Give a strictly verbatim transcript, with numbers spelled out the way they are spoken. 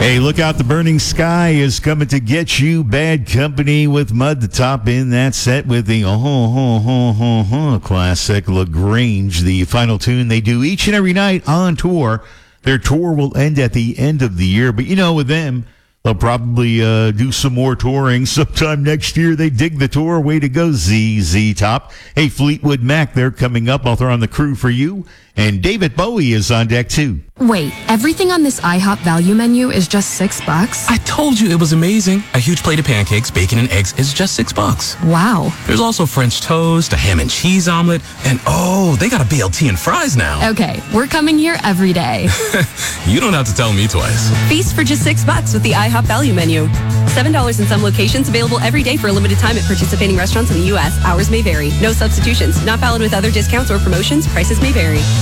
Hey, look out, the burning sky is coming to get you. Bad Company with Mud to top in that set with the oh, oh, oh, oh, oh, classic LaGrange, the final tune they do each and every night on tour. Their tour will end at the end of the year, but you know, with them, they'll probably uh, do some more touring sometime next year. They dig the tour. Way to go, Z Z Top. Hey, Fleetwood Mac, they're coming up. I'll throw on the crew for you. And David Bowie is on deck, too. Wait, everything on this IHOP value menu is just six bucks? I told you it was amazing. A huge plate of pancakes, bacon, and eggs is just six bucks. Wow. There's also French toast, a ham and cheese omelet, and oh, they got a B L T and fries now. Okay, we're coming here every day. You don't have to tell me twice. Feast for just six bucks with the IHOP value menu. Seven dollars in some locations, available every day for a limited time at participating restaurants in the U S. Hours may vary. No substitutions. Not valid with other discounts or promotions. Prices may vary.